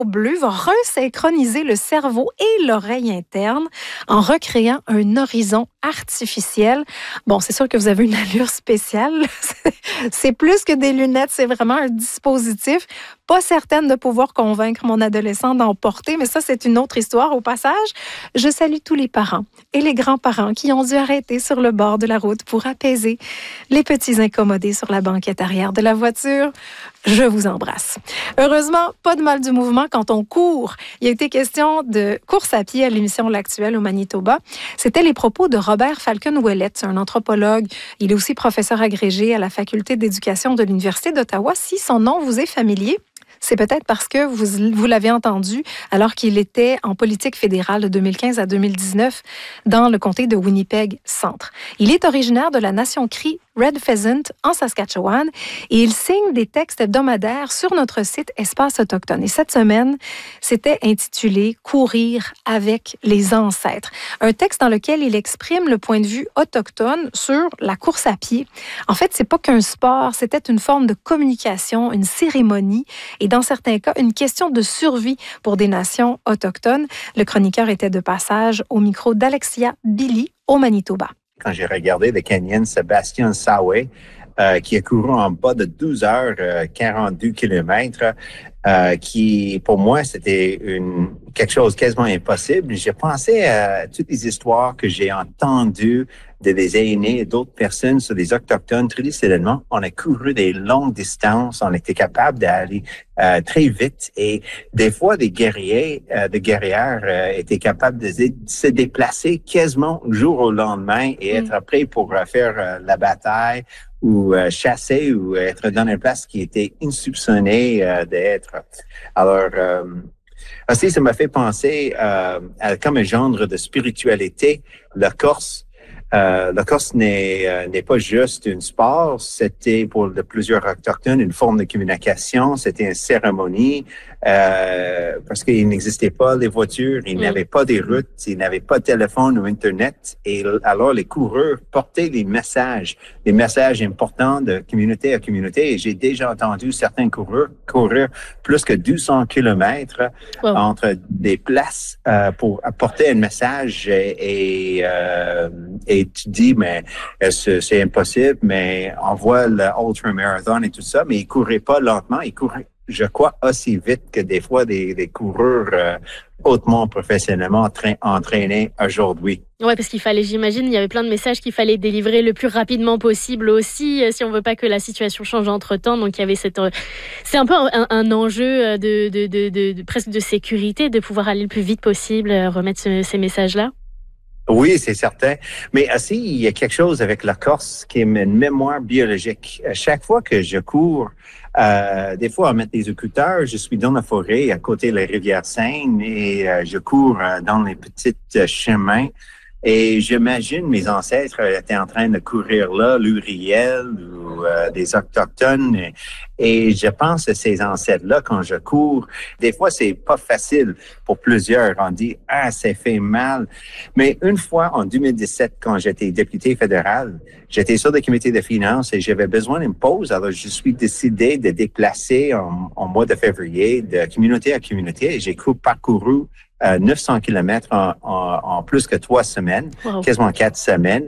bleu va resynchroniser le cerveau et l'oreille interne en recréant un horizon artificiel. Bon, c'est sûr que vous avez une allure spéciale. C'est plus que des lunettes, c'est vraiment un dispositif. Pas certaine de pouvoir convaincre mon adolescent d'en porter, mais ça, c'est une autre histoire. Au passage, je salue tous les parents et les grands-parents qui ont dû arrêter sur le bord de la route pour apaiser les petits incommodés sur la banquette arrière de la voiture. Je vous embrasse. Heureusement, pas de mal du mouvement quand on court. Il a été question de course à pied à l'émission L'Actuel au Manitoba. C'était les propos de Robert Falcon-Ouellette, un anthropologue. Il est aussi professeur agrégé à la Faculté d'éducation de l'Université d'Ottawa. Si son nom vous est familier, c'est peut-être parce que vous l'avez entendu alors qu'il était en politique fédérale de 2015 à 2019 dans le comté de Winnipeg-Centre. Il est originaire de la nation Cri Red Pheasant en Saskatchewan et il signe des textes hebdomadaires sur notre site Espace Autochtone. Et cette semaine, c'était intitulé « Courir avec les ancêtres ». Un texte dans lequel il exprime le point de vue autochtone sur la course à pied. En fait, c'est pas qu'un sport, c'était une forme de communication, une cérémonie et dans certains cas, une question de survie pour des nations autochtones. Le chroniqueur était de passage au micro d'Alexia Billy au Manitoba. Quand j'ai regardé le Kenyan Sébastien Sawe, qui a couru en bas de 12 heures, 42 kilomètres, qui, pour moi, c'était quelque chose quasiment impossible. J'ai pensé à toutes les histoires que j'ai entendues de des aînés et d'autres personnes sur les Autochtones. Traditionnellement, on a couru des longues distances, on était capable d'aller très vite et des fois, des guerrières étaient capables de se déplacer quasiment jour au lendemain et être prêts pour faire la bataille ou chasser ou être dans une place qui était insoupçonnée d'être. Alors, aussi, ça m'a fait penser à comme un genre de spiritualité, la Corse. La Corse n'est pas juste un sport, c'était pour plusieurs autochtones une forme de communication, c'était une cérémonie parce qu'il n'existait pas les voitures, il n'avait pas des routes, il n'avait pas de téléphone ou Internet et alors les coureurs portaient des messages importants de communauté à communauté et j'ai déjà entendu certains coureurs courir plus que 200 kilomètres entre des places pour apporter un message et tu dis, mais c'est impossible, mais on voit le ultra-marathon et tout ça, mais ils couraient pas lentement, ils couraient, je crois, aussi vite que des fois des coureurs hautement professionnellement entraînés aujourd'hui. Ouais, parce qu'il fallait, j'imagine, il y avait plein de messages qu'il fallait délivrer le plus rapidement possible aussi, si on veut pas que la situation change entre-temps. Donc, il y avait c'est un peu un enjeu de presque de sécurité, de pouvoir aller le plus vite possible, remettre ces messages-là. Oui, c'est certain. Mais aussi, il y a quelque chose avec la Corse qui est une mémoire biologique. Chaque fois que je cours, des fois, à mettre des écouteurs, je suis dans la forêt à côté de la rivière Seine et je cours dans les petits chemins. Et j'imagine mes ancêtres étaient en train de courir là, l'Uriel ou des Autochtones. Et je pense à ces ancêtres-là quand je cours. Des fois, c'est pas facile pour plusieurs. On dit, ça fait mal. Mais une fois, en 2017, quand j'étais député fédéral, j'étais sur le comité de finances et j'avais besoin d'une pause. Alors, je suis décidé de déplacer en mois de février de communauté à communauté. Et j'ai parcouru 900 kilomètres en plus que 3 semaines, quasiment 4 semaines.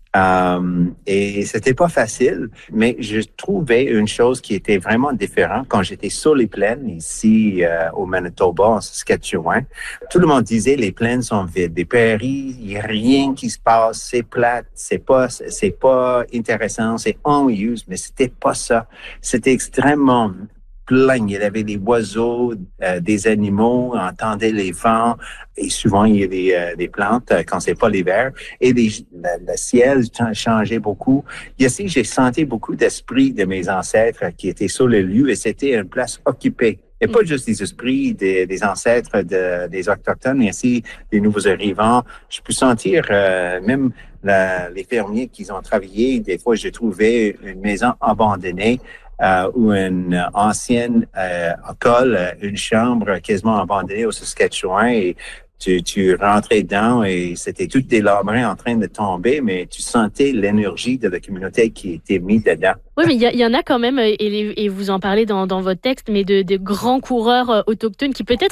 Et c'était pas facile, mais je trouvais une chose qui était vraiment différente quand j'étais sur les plaines ici au Manitoba, en Saskatchewan. Tout le monde disait les plaines sont vides, les prairies, il y a rien qui se passe, c'est plate, c'est pas intéressant, c'est ennuyeux, mais c'était pas ça. C'était extrêmement plein. Il y avait des oiseaux, des animaux, on entendait les vents et souvent il y a des plantes quand c'est pas l'hiver et le ciel changeait beaucoup. Ici, j'ai senti beaucoup d'esprit de mes ancêtres qui étaient sur le lieu et c'était une place occupée. Et pas juste des esprits des ancêtres des Autochtones, mais aussi des nouveaux arrivants. Je peux sentir même les fermiers qui ont travaillé. Des fois, j'ai trouvé une maison abandonnée ou une ancienne école, une chambre quasiment abandonnée au Saskatchewan et tu rentrais dedans et c'était tout délabré en train de tomber, mais tu sentais l'énergie de la communauté qui était mise dedans. Oui, mais il y en a quand même, et vous en parlez dans votre texte, mais de grands coureurs autochtones qui peut-être